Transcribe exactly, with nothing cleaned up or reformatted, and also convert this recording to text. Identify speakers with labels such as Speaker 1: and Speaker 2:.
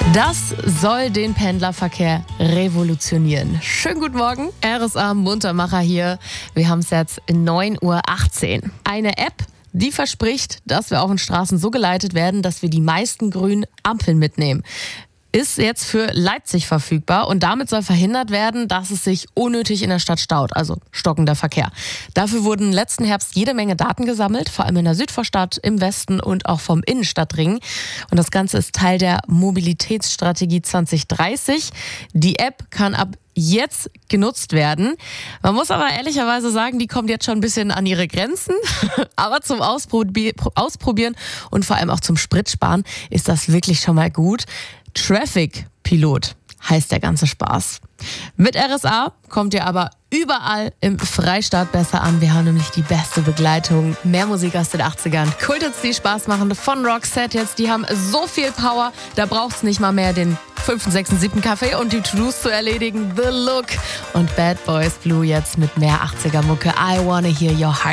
Speaker 1: Das soll den Pendlerverkehr revolutionieren. Schönen guten Morgen, R S A Muntermacher hier. Wir haben es jetzt neun Uhr achtzehn. Eine App, die verspricht, dass wir auf den Straßen so geleitet werden, dass wir die meisten grünen Ampeln mitnehmen. Ist jetzt für Leipzig verfügbar und damit soll verhindert werden, dass es sich unnötig in der Stadt staut, also stockender Verkehr. Dafür wurden letzten Herbst jede Menge Daten gesammelt, vor allem in der Südvorstadt, im Westen und auch vom Innenstadtring. Und das Ganze ist Teil der Mobilitätsstrategie zwanzig dreißig. Die App kann ab jetzt genutzt werden. Man muss aber ehrlicherweise sagen, die kommt jetzt schon ein bisschen an ihre Grenzen. Aber zum Ausprobi- Ausprobieren und vor allem auch zum Spritsparen ist das wirklich schon mal gut. Traffic Pilot heißt der ganze Spaß. Mit R S A kommt ihr aber überall im Freistaat besser an. Wir haben nämlich die beste Begleitung. Mehr Musik aus den achtzigern. Kulthits, die Spaß machen von Roxette jetzt. Die haben so viel Power, da braucht es nicht mal mehr den fünften, sechsten, siebten Kaffee und die To-Dos zu erledigen. The Look und Bad Boys Blue jetzt mit mehr achtziger Mucke. I wanna hear your heart.